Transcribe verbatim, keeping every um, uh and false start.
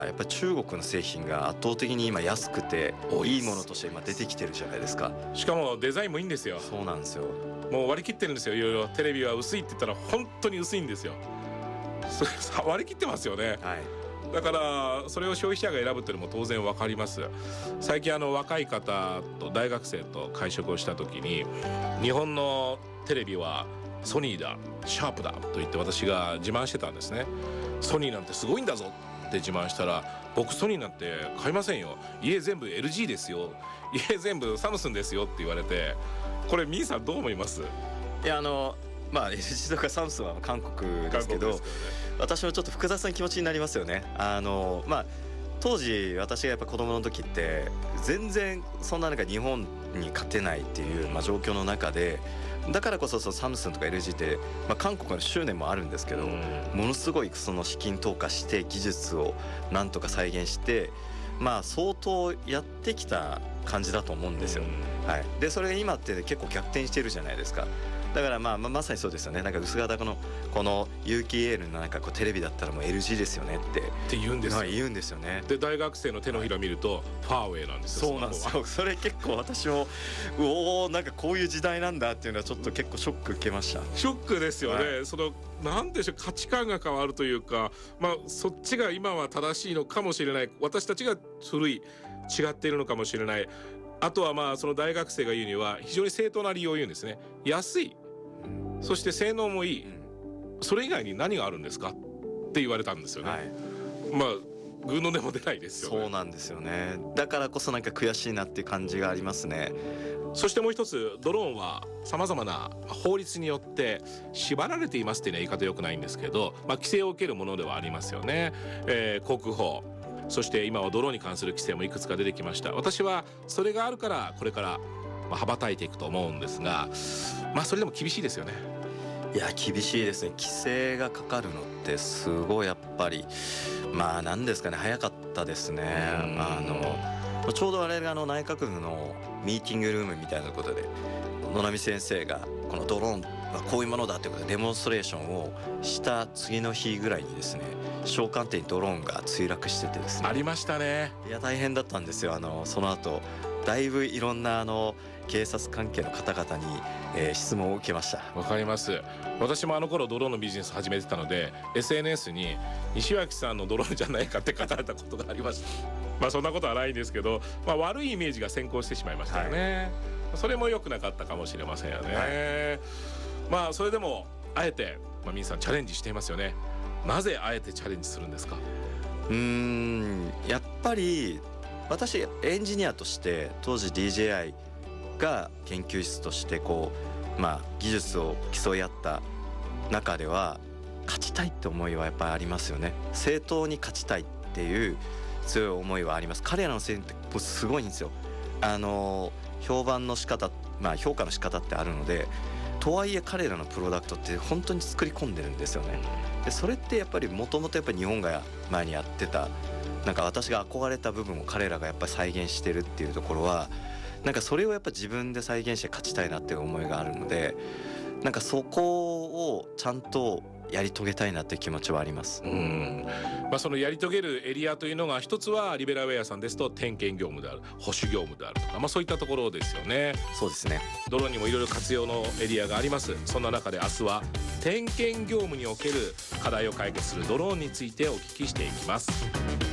やっぱり中国の製品が圧倒的に今安くていいものとして今出てきてるじゃないですか。 しかもデザインもいいんですよ。 そうなんですよ。 もう割り切ってるんですよ。いろいろテレビは薄いって言ったら本当に薄いんですよ。それ割り切ってますよね、 はい、 だからそれを消費者が選ぶっていうのも当然分かります。最近あの若い方と大学生と会食をした時に、日本のテレビはソニーだ、シャープだと言って私が自慢してたんですね。ソニーなんてすごいんだぞって自慢したら、僕ソニーなんて買いませんよ、家全部 エルジー ですよ、家全部サムスンですよって言われて、これミーさんどう思います？ いやあのまあ エルジー とかサムスンは韓国ですけど、ですけど、ね、私もちょっと複雑な気持ちになりますよね。あのまあ当時私がやっぱ子供の時って全然そんななんか日本に勝てないっていう、まあ、状況の中で、だからこそサムスンとか エルジー って、まあ、韓国の執念もあるんですけど、ものすごいその資金投下して技術をなんとか再現して、まあ相当やってきた感じだと思うんですよ、はい、でそれが今って結構逆転してるじゃないですか。だからまあ、まあ、まさにそうですよね。なんか薄型のこの有機 イーエル のなんかこうテレビだったらもう エルジー ですよねってって言うんですよ。 言うんですよね。 で大学生の手のひら見るとファーウェイなんですよ。 そうなんですよ。それ結構私もおおなんかこういう時代なんだっていうのはちょっと結構ショック受けました。 ショックですよね、はい、そのなんでしょう、価値観が変わるというか、まあそっちが今は正しいのかもしれない、私たちが古い違っているのかもしれない。あとはまあその大学生が言うには非常に正当な理由を言うんですね。安い、そして性能もいい、うん、それ以外に何があるんですかって言われたんですよね、はい、まあグーの音も出ないですよね。 そうなんですよね。だからこそなんか悔しいなっていう感じがありますね。 そしてもう一つ、ドローンはさまざまな法律によって縛られていますっていうのは言い方良くないんですけど、まあ、規制を受けるものではありますよね、えー、航空法、そして今はドローンに関する規制もいくつか出てきました。私はそれがあるからこれから羽ばたいていくと思うんですが、まあそれでも厳しいですよね。 いや厳しいですね。規制がかかるのってすごいやっぱりまあ何ですかね、早かったですね。あのちょうど我々があの内閣府のミーティングルームみたいなことで野波先生がこのドローンはこういうものだということでデモンストレーションをした次の日ぐらいにですね、小艦艇にドローンが墜落しててですね。 ありましたね。 いや大変だったんですよ。あのその後だいぶいろんなあの警察関係の方々に、えー、質問を受けました。 わかります。私もあの頃ドローンのビジネス始めてたので エスエヌエス に西脇さんのドローンじゃないかって書かれたことがありましたまあそんなことはないんですけど、まあ、悪いイメージが先行してしまいましたよね、はい、それも良くなかったかもしれませんよね、はい、まあそれでもあえて、まあ、皆さんチャレンジしていますよね。なぜあえてチャレンジするんですか？ うーんやっぱり私エンジニアとして当時 ディージェーアイ が研究室としてこう、まあ、技術を競い合った中では勝ちたいって思いはやっぱりありますよね。正当に勝ちたいっていう強い思いはあります。彼らの製品ってすごいんですよ。あの評判の仕方、まあ、評価の仕方ってあるので、とはいえ彼らのプロダクトって本当に作り込んでるんですよね。でそれってやっぱりもともとやっぱり日本が前にやってたなんか私が憧れた部分を彼らがやっぱり再現してるっていうところはなんかそれをやっぱ自分で再現して勝ちたいなっていう思いがあるので、なんかそこをちゃんとやり遂げたいなっていう気持ちはあります。 うん、まあ、そのやり遂げるエリアというのが一つはリベラウェアさんですと点検業務である、保守業務であるとか、まあ、そういったところですよね。 そうですね。 ドローンにもいろいろ活用のエリアがあります。そんな中で明日は点検業務における課題を解決するドローンについてお聞きしていきます。